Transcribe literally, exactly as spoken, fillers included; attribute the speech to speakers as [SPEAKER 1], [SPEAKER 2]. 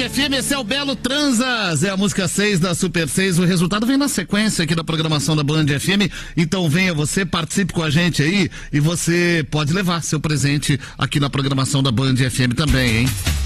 [SPEAKER 1] F M, esse é o Belo Transas, é a música seis da Super seis, o resultado vem na sequência aqui da programação da Band F M, então venha você, participe com a gente aí e você pode levar seu presente aqui na programação da Band F M também, hein?